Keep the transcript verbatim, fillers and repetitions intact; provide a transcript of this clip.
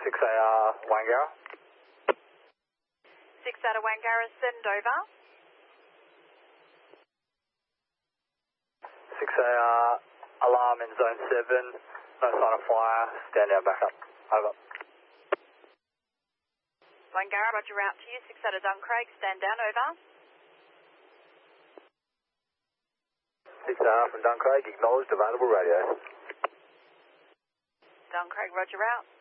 six A R Wangara. six out of Wangara, send over. six A R, alarm in zone seven, no sign of fire, stand down, back up. Over. Wangara, roger, route to you, six out of Duncraig, stand down, over. six A R from Duncraig, acknowledged, available radio. Duncraig, roger, route.